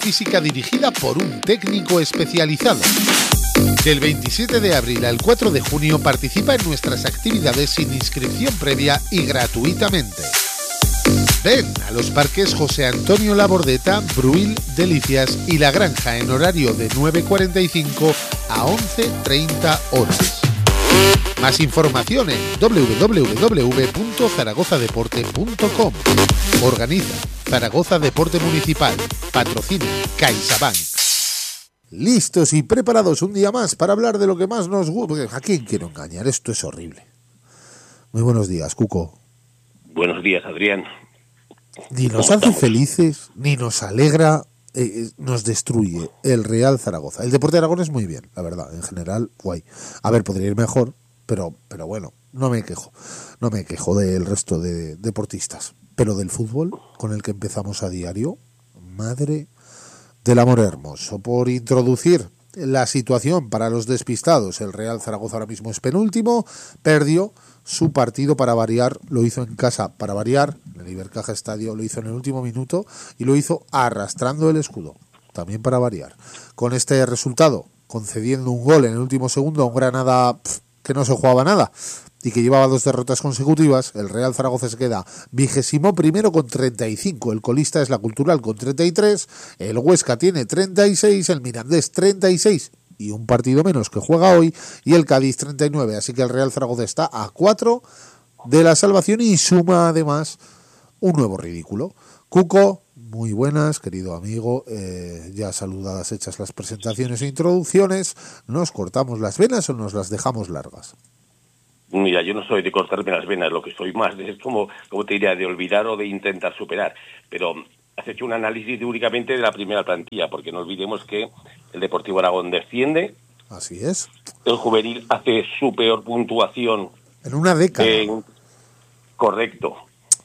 física dirigida por un técnico especializado. Del 27 de abril al 4 de junio participa en nuestras actividades sin inscripción previa y gratuitamente. Ven a los parques José Antonio Labordeta, Bruil, Delicias y La Granja en horario de 9:45 a 11:30 horas. Más información en www.zaragozadeporte.com. Organiza Zaragoza Deporte Municipal. Patrocina CaixaBank. Listos y preparados un día más para hablar de lo que más nos gusta. ¿A quién quiero engañar? Esto es horrible. Muy buenos días, Cuco. Buenos días, Adrián. Ni nos hace felices, ni nos alegra, nos destruye el Real Zaragoza. El Deporte de Aragón es muy bien, la verdad, en general, guay. A ver, podría ir mejor, pero bueno, no me quejo del resto de deportistas. Pero del fútbol, con el que empezamos a diario, madre del amor hermoso. Por introducir la situación para los despistados, el Real Zaragoza ahora mismo es penúltimo, perdió su partido para variar, lo hizo en casa para variar, en el Ibercaja Estadio lo hizo en el último minuto y lo hizo arrastrando el escudo, también para variar. Con este resultado, concediendo un gol en el último segundo a un Granada que no se jugaba nada y que llevaba 2 derrotas consecutivas, el Real Zaragoza se queda 21º con 35, el colista es la Cultural con 33, el Huesca tiene 36, el Mirandés 36 y un partido menos que juega hoy, y el Cádiz 39, así que el Real Zaragoza está a 4 de la salvación y suma además un nuevo ridículo. Cuco, muy buenas, querido amigo, ya saludadas hechas las presentaciones e introducciones, ¿nos cortamos las venas o nos las dejamos largas? Mira, yo no soy de cortarme las venas, lo que soy más es como te diría, de olvidar o de intentar superar, pero has hecho un análisis únicamente de la primera plantilla, porque no olvidemos que el Deportivo Aragón desciende. Así es. El juvenil hace su peor puntuación en una década. Correcto.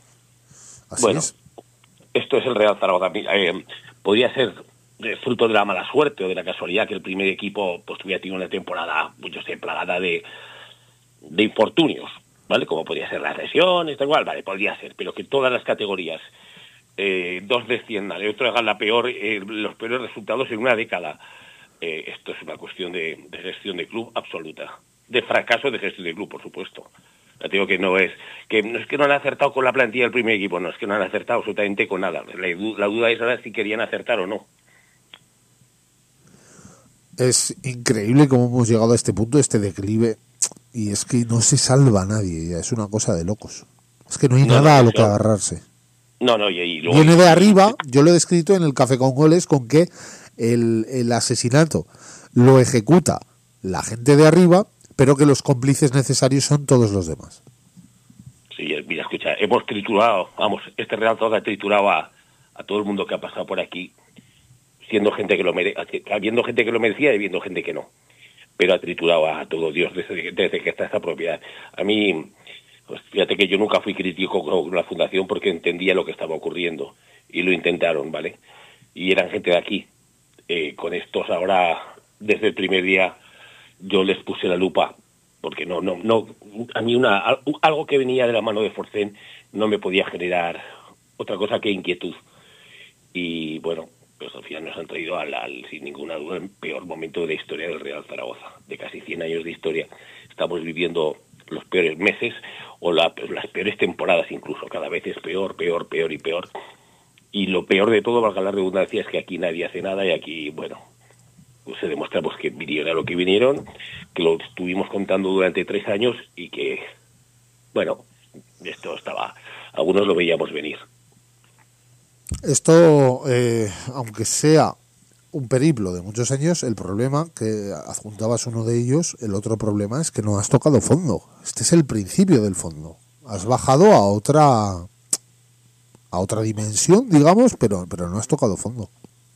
Así bueno, es. Esto es el Real Zaragoza. Podría ser fruto de la mala suerte o de la casualidad que el primer equipo pues hubiera tenido una temporada, pues yo sé, plagada de infortunios, ¿vale? Como podría ser las lesiones, tal igual, vale, podría ser, pero que todas las categorías, 2 desciendan y otro hagan los peores resultados en una década. Esto es una cuestión de gestión de club absoluta, de fracaso de gestión de club, por supuesto. Ya te digo que no es que no han acertado con la plantilla del primer equipo, no es que no han acertado absolutamente con nada. La duda es ahora si querían acertar o no. Es increíble cómo hemos llegado a este punto, este declive, y es que no se salva a nadie, ya es una cosa de locos. Es que no hay nada a lo que agarrarse. No, y luego viene de arriba, yo lo he descrito en el Café con Goles, con que el asesinato lo ejecuta la gente de arriba, pero que los cómplices necesarios son todos los demás. Sí, mira, escucha, hemos triturado, este Real Zaragoza ha triturado a todo el mundo que ha pasado por aquí, habiendo gente que lo merecía y habiendo gente que no. Pero ha triturado a todo Dios desde que está esta propiedad. A mí, pues fíjate que yo nunca fui crítico con la fundación porque entendía lo que estaba ocurriendo y lo intentaron, ¿vale? Y eran gente de aquí. Con estos ahora, desde el primer día, yo les puse la lupa porque no, a mí algo que venía de la mano de Forcén no me podía generar otra cosa que inquietud. Y bueno, pues al final nos han traído sin ninguna duda, el peor momento de la historia del Real Zaragoza. De casi 100 años de historia, estamos viviendo los peores meses o las peores temporadas incluso. Cada vez es peor y peor. Y lo peor de todo, valga la redundancia, es que aquí nadie hace nada y aquí, bueno, pues se demuestra pues, que vinieron a lo que vinieron, que lo estuvimos contando durante 3 años y que, bueno, esto estaba, algunos lo veíamos venir. Esto, aunque sea un periplo de muchos años, el problema que adjuntabas uno de ellos, el otro problema es que no has tocado fondo. Este es el principio del fondo. Has bajado a otra dimensión, digamos, pero no has tocado fondo.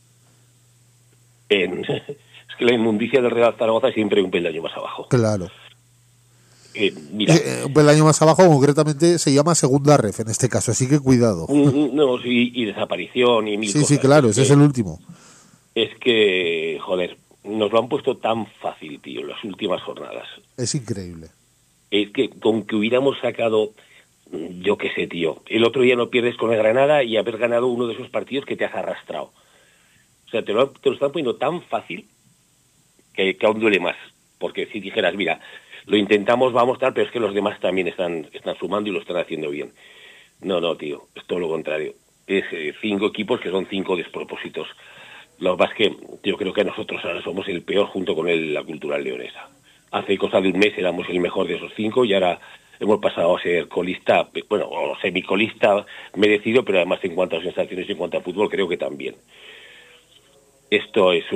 Es que la inmundicia del Real Zaragoza siempre un peldaño más abajo. Claro. Mira, un peldaño más abajo, concretamente se llama segunda ref en este caso, así que cuidado. No, sí, y desaparición y mil cosas. Sí, claro, ese es el último. Es que, joder, nos lo han puesto tan fácil, tío, en las últimas jornadas. Es increíble. Es que con que hubiéramos sacado, yo qué sé, tío, el otro día no pierdes con el Granada y haber ganado uno de esos partidos que te has arrastrado. sea, te lo están poniendo tan fácil que aún duele más. Porque si dijeras, mira, lo intentamos, vamos tal, pero es que los demás también están sumando y lo están haciendo bien. No, tío, es todo lo contrario. Es 5 equipos que son 5 despropósitos. Lo que pasa es que yo creo que nosotros ahora somos el peor junto con la Cultural Leonesa. Hace cosa de un mes éramos el mejor de esos 5 y ahora hemos pasado a ser colista, bueno, o semicolista merecido, pero además en cuanto a sensaciones y en cuanto a fútbol creo que también. Esto es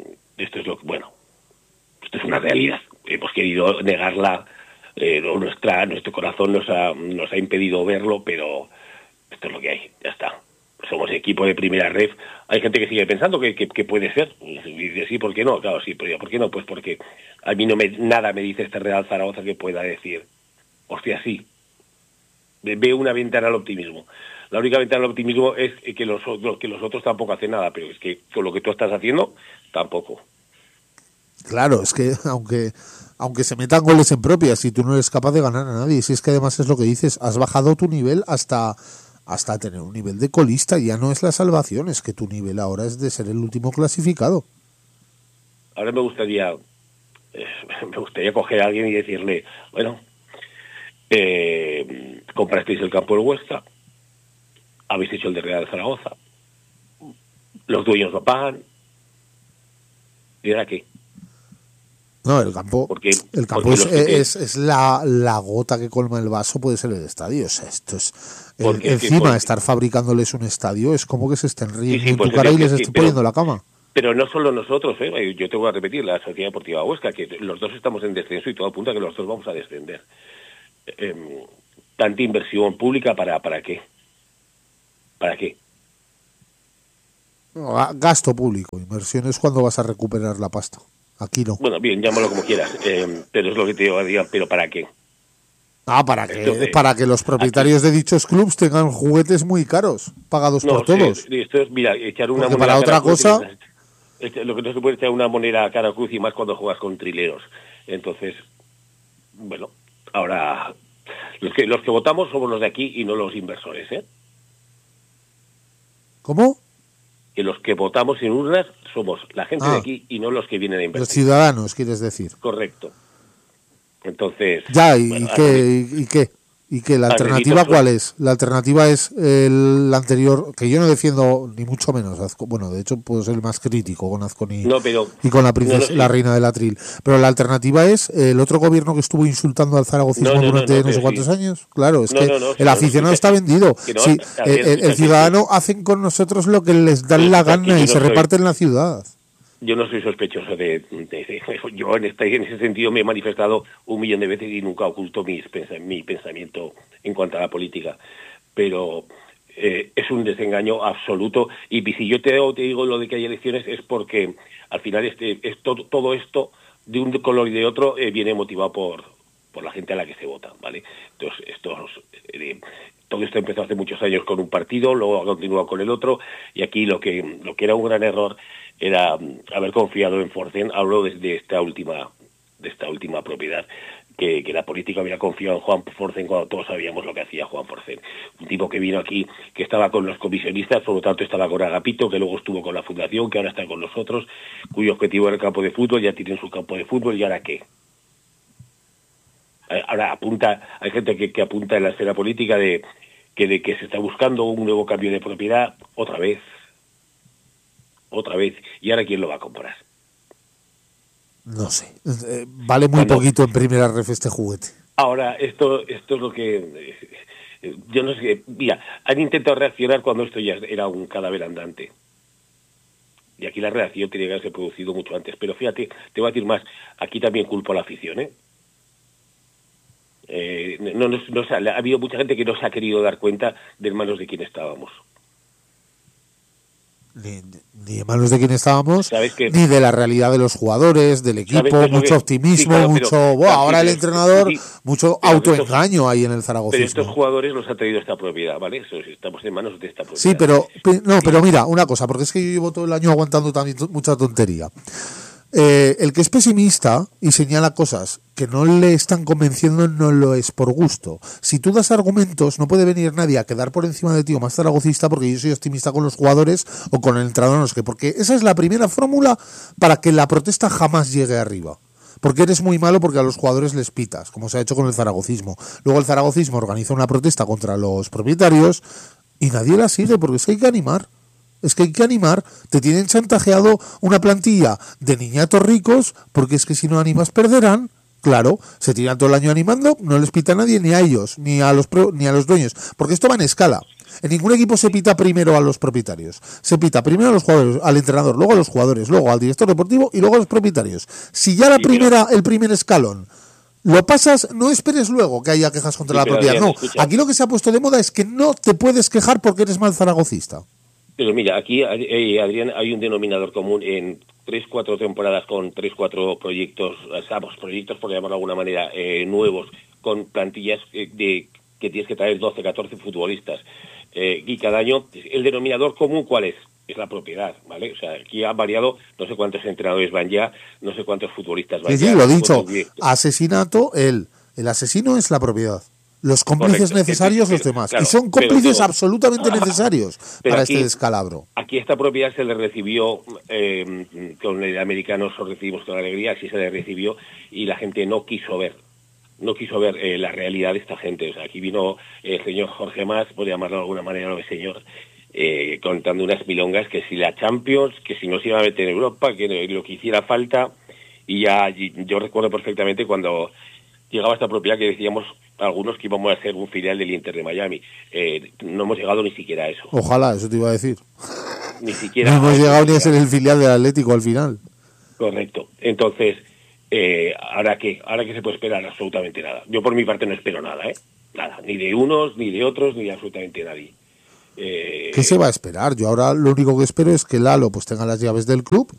una realidad. Hemos querido negarla, nuestro corazón nos ha impedido verlo, pero esto es lo que hay, ya está. Somos equipo de primera ref. Hay gente que sigue pensando que puede ser. Y dice, sí, ¿por qué no? Claro, sí, pero ¿por qué no? Pues porque a mí nada me dice este Real Zaragoza que pueda decir, hostia, sí. Veo una ventana al optimismo. La única ventana al optimismo es que los otros tampoco hacen nada, pero es que con lo que tú estás haciendo, tampoco. Claro, es que aunque se metan goles en propia, si tú no eres capaz de ganar a nadie, si es que además es lo que dices, has bajado tu nivel hasta tener un nivel de colista, ya no es la salvación, es que tu nivel ahora es de ser el último clasificado. Ahora me gustaría coger a alguien y decirle, bueno, comprasteis el campo del Huesca, habéis hecho el de Real Zaragoza, los dueños lo pagan, ¿y ahora qué? No, el campo es la gota que colma el vaso, puede ser el estadio. O sea, esto es estar fabricándoles un estadio es como que se estén riendo en tu cara y les estén poniendo la cama. Pero no solo nosotros, yo te voy a repetir, la Sociedad Deportiva Huesca, que los dos estamos en descenso y todo apunta a que los dos vamos a descender. Tanta inversión pública, ¿para qué? ¿Para qué? No, gasto público, inversión es cuando vas a recuperar la pasta. Aquí no. Bueno, bien, llámalo como quieras, pero es lo que te digo, pero ¿para qué? ¿Para qué? Entonces, para que los propietarios de dichos clubs tengan juguetes muy caros, pagados por todos. Sí, esto es, mira, echar una moneda para otra cosa. Lo que no se puede echar una moneda a cara cruz y más cuando juegas con trileros. Entonces, bueno, ahora los que votamos somos los de aquí y no los inversores, ¿eh? ¿Cómo? Que los que votamos en urnas somos la gente de aquí y no los que vienen a invertir. Los ciudadanos, quieres decir. Correcto. Entonces... Ya, ¿y qué? ¿Y qué? ¿La alternativa cuál es? La alternativa es el anterior, que yo no defiendo ni mucho menos. Bueno, de hecho puedo ser el más crítico con Azcón y con la princesa, la reina del Atril. Pero la alternativa es el otro gobierno que estuvo insultando al zaragocismo durante no sé cuántos años. Claro, es que el aficionado está vendido. El ciudadano hacen con nosotros lo que les da la gana y se reparten la ciudad. Yo no soy sospechoso yo en ese sentido me he manifestado 1.000.000 de veces y nunca oculto mi pensamiento en cuanto a la política, pero es un desengaño absoluto. Y si yo te digo lo de que hay elecciones es porque al final todo esto de un color y de otro viene motivado por la gente a la que se vota, ¿vale? Entonces todo esto empezó hace muchos años con un partido, luego ha continuado con el otro, y aquí lo que era un gran error era haber confiado en Forcén. Hablo de esta última propiedad, que la política hubiera confiado en Juan Forcén cuando todos sabíamos lo que hacía Juan Forcén. Un tipo que vino aquí, que estaba con los comisionistas, por lo tanto estaba con Agapito, que luego estuvo con la fundación, que ahora está con nosotros, cuyo objetivo era el campo de fútbol, ya tienen su campo de fútbol, ¿y ahora qué? Ahora hay gente que apunta en la esfera política de que se está buscando un nuevo cambio de propiedad otra vez, y ahora ¿quién lo va a comprar? No sé, vale muy poquito en primera ref este juguete. Ahora, esto es lo que yo no sé, mira, han intentado reaccionar cuando esto ya era un cadáver andante. Y aquí la reacción tiene que haberse producido mucho antes. Pero fíjate, te voy a decir más, aquí también culpo a la afición, ¿eh? Ha habido mucha gente que no se ha querido dar cuenta de en manos de quién estábamos. Ni en manos de quién estábamos, ni de la realidad de los jugadores, del equipo, mucho optimismo, ahora el entrenador, mucho autoengaño ahí en el Zaragoza. Pero estos jugadores los ha traído esta propiedad, ¿vale? Estamos en manos de esta propiedad. Sí, pero mira, una cosa, porque es que yo llevo todo el año aguantando también mucha tontería. El que es pesimista y señala cosas que no le están convenciendo no lo es por gusto. Si tú das argumentos, no puede venir nadie a quedar por encima de ti o más zaragocista porque yo soy optimista con los jugadores o con el entrenador, no sé qué, porque esa es la primera fórmula para que la protesta jamás llegue arriba. Porque eres muy malo porque a los jugadores les pitas, como se ha hecho con el zaragocismo. Luego el zaragocismo organiza una protesta contra los propietarios y nadie la sigue porque es que hay que animar. Es que hay que animar. Te tienen chantajeado una plantilla de niñatos ricos porque es que si no animas perderán. Claro, se tiran todo el año animando, no les pita a nadie, ni a ellos, ni a los dueños. Porque esto va en escala. En ningún equipo se pita primero a los propietarios. Se pita primero a los jugadores, al entrenador, luego a los jugadores, luego al director deportivo y luego a los propietarios. Si ya el primer escalón lo pasas, no esperes luego que haya quejas contra la propiedad. Adrián, no, escucha. aquí lo que se ha puesto de moda es que no te puedes quejar porque eres mal zaragocista. Pero mira, aquí, Adrián, hay un denominador común en 3-4 temporadas con 3-4 proyectos, proyectos, por llamarlo de alguna manera, nuevos, con plantillas que tienes que traer 12, 14 futbolistas. Y cada año, el denominador común, ¿cuál es? Es la propiedad, ¿vale? O sea, aquí ha variado, no sé cuántos entrenadores van ya, no sé cuántos futbolistas van ya. Sí, lo he dicho, asesinato, el asesino es la propiedad. Los cómplices necesarios los demás. Claro, y son cómplices absolutamente necesarios para aquí, este descalabro. Aquí esta propiedad se le recibió, con el americano lo recibimos con alegría, así se le recibió, y la gente no quiso ver la realidad de esta gente. O sea, aquí vino el señor Jorge Mas, por llamarlo de alguna manera, no el señor, contando unas milongas que si la Champions, que si no se iba a meter en Europa, que lo que hiciera falta, y ya yo recuerdo perfectamente cuando llegaba esta propiedad que decíamos algunos que íbamos a ser un filial del Inter de Miami. No hemos llegado ni siquiera a eso. Ojalá, eso te iba a decir. Ni siquiera. No hemos llegado ni a ser el filial del Atlético al final. Correcto. Entonces, ¿ahora qué? Ahora que se puede esperar absolutamente nada. Yo por mi parte no espero nada, nada. Ni de unos, ni de otros, ni de absolutamente nadie. ¿Qué se va a esperar? Yo ahora lo único que espero es que Lalo pues tenga las llaves del club,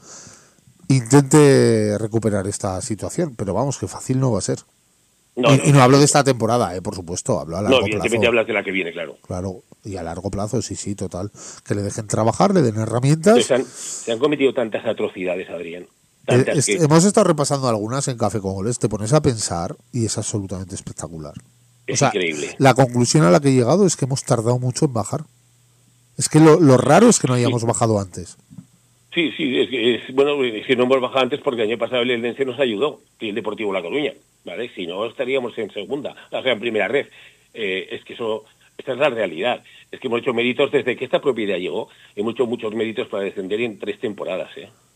intente recuperar esta situación, pero vamos, que fácil no va a ser. Y no hablo de esta temporada, por supuesto, hablo a largo plazo. No, evidentemente hablas de la que viene, claro. Claro, y a largo plazo, sí, total. Que le dejen trabajar, le den herramientas. Se han cometido tantas atrocidades, Adrián. Hemos estado repasando algunas en Café con Goles, te pones a pensar y es absolutamente espectacular. Es increíble. La conclusión a la que he llegado es que hemos tardado mucho en bajar. Es que lo raro es que no hayamos bajado antes. Sí, bueno, es que no hemos bajado antes porque el año pasado el Eldense nos ayudó, y el Deportivo La Coruña, ¿vale? Si no, estaríamos en segunda, o sea, en primera red. Es que esta es la realidad. Es que hemos hecho méritos desde que esta propiedad llegó, hemos hecho muchos méritos para descender en 3 temporadas,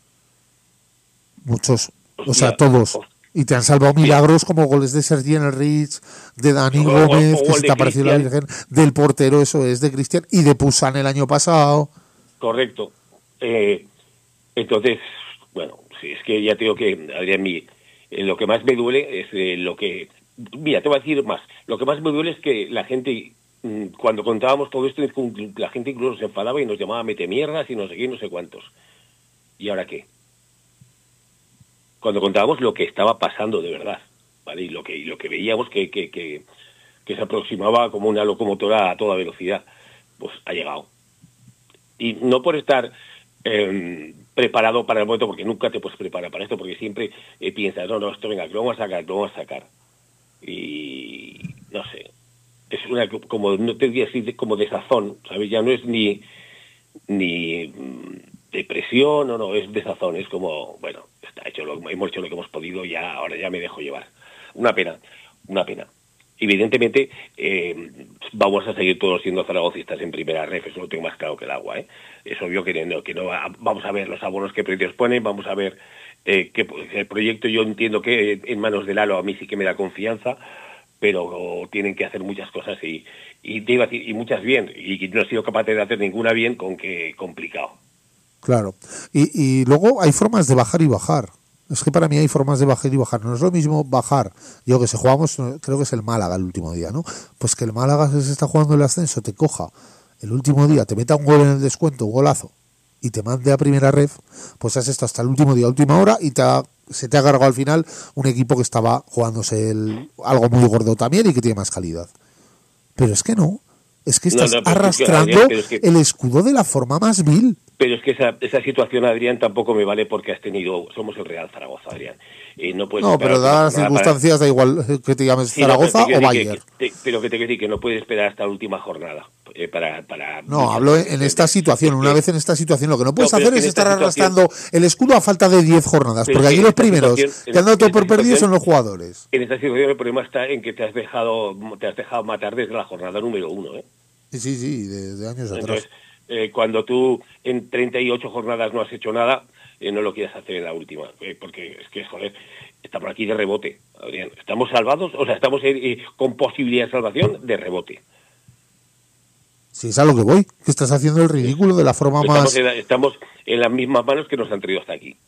Muchos, o sea, todos. Y te han salvado milagros como goles de Sergi Enrich, de Dani Gómez, que se te apareció la Virgen, del portero, eso es, de Cristian, y de Pusan el año pasado. Correcto. Entonces, bueno, sí, es que ya tengo que, Adrián, lo que más me duele es lo que... Mira, te voy a decir más. Lo que más me duele es que la gente, cuando contábamos todo esto, la gente incluso se enfadaba y nos llamaba metemierdas y no sé qué, no sé cuántos. ¿Y ahora qué? Cuando contábamos lo que estaba pasando de verdad, ¿vale? Y lo que veíamos que se aproximaba como una locomotora a toda velocidad, pues ha llegado. Y no por estar preparado para el momento, porque nunca te puedes preparar para esto, porque siempre piensas, no, esto venga, que lo vamos a sacar. Y no sé, es una, como no te diría así, como desazón, ¿sabes? Ya no es ni depresión, no, es desazón, es como, bueno, está hecho, hemos hecho lo que hemos podido, ya ahora ya me dejo llevar. Una pena. Evidentemente, vamos a seguir todos siendo zaragocistas en primera ref, eso lo tengo más claro que el agua, Es obvio que no vamos a ver los abonos que precios ponen, vamos a ver que el proyecto, yo entiendo que en manos de Lalo a mí sí que me da confianza, pero tienen que hacer muchas cosas y te iba a decir, y muchas bien, y no he sido capaz de hacer ninguna bien, con que complicado. Claro, y luego hay formas de bajar y bajar. Es que para mí hay formas de bajar y bajar. No es lo mismo bajar. Yo que sé, jugamos, creo que es el Málaga el último día, ¿no? Pues que el Málaga se está jugando el ascenso, te coja el último día, te meta un gol en el descuento, un golazo, y te mande a primera ref, pues has estado hasta el último día, última hora, y se te ha cargado al final un equipo que estaba jugándose algo muy gordo también y que tiene más calidad. Pero es que no. Es que estás arrastrando el escudo de la forma más vil. Pero es que esa situación, Adrián, tampoco me vale porque somos el Real Zaragoza, Adrián. No puedes No, pero dadas las circunstancias da igual que te llames Zaragoza o Bayern. Pero que te quiero decir que no puedes esperar hasta la última jornada para no, hablo en esta situación, una vez en esta situación. Lo que no puedes hacer es estar arrastrando el escudo a falta de 10 jornadas, porque aquí los primeros que han dado todo por perdido son los jugadores. En esta situación el problema está en que te has dejado matar desde la jornada número 1, ¿eh? Sí, desde años Entonces, atrás. Cuando tú en 38 jornadas no has hecho nada, no lo quieras hacer en la última, porque es que, joder, estamos aquí de rebote, Adrián. Estamos salvados, o sea, estamos con posibilidad de salvación de rebote. Sí, es a lo que voy, que estás haciendo el ridículo de la forma más... Estamos en las mismas manos que nos han traído hasta aquí.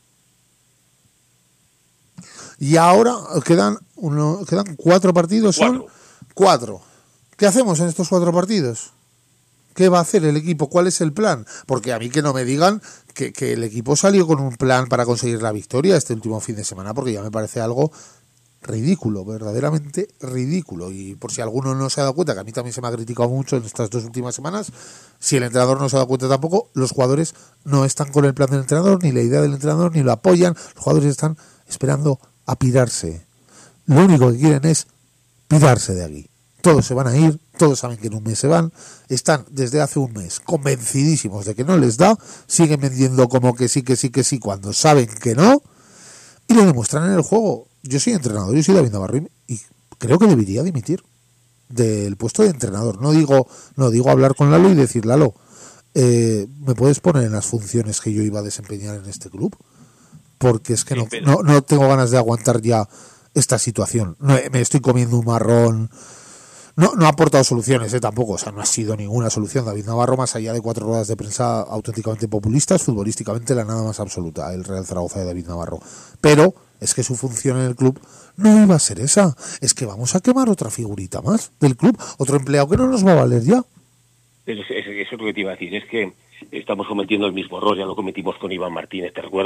Y ahora quedan 4 partidos, ¿son? 4. ¿Qué hacemos en estos 4 partidos? ¿Qué va a hacer el equipo? ¿Cuál es el plan? Porque a mí que no me digan que el equipo salió con un plan para conseguir la victoria este último fin de semana, porque ya me parece algo ridículo, verdaderamente ridículo. Y por si alguno no se ha dado cuenta, que a mí también se me ha criticado mucho en estas 2 últimas semanas, si el entrenador no se ha dado cuenta tampoco, los jugadores no están con el plan del entrenador, ni la idea del entrenador, ni lo apoyan. Los jugadores están esperando a pirarse. Lo único que quieren es pirarse de aquí. Todos se van a ir, todos saben que en un mes se van, están desde hace un mes convencidísimos de que no les da, siguen vendiendo como que sí, cuando saben que no, y lo demuestran en el juego. Yo soy entrenador, yo soy David Navarro y creo que debería dimitir del puesto de entrenador. No digo hablar con Lalo y decir, Lalo, ¿me puedes poner en las funciones que yo iba a desempeñar en este club? Porque es que no tengo ganas de aguantar ya esta situación. Me estoy comiendo un marrón. No ha aportado soluciones, tampoco, o sea, no ha sido ninguna solución David Navarro, más allá de 4 ruedas de prensa auténticamente populistas, futbolísticamente la nada más absoluta, el Real Zaragoza de David Navarro. Pero es que su función en el club no iba a ser esa, es que vamos a quemar otra figurita más del club, otro empleado que no nos va a valer ya. Eso es lo que te iba a decir, es que estamos cometiendo el mismo error, ya lo cometimos con Iván Martínez, ¿te recuerdas?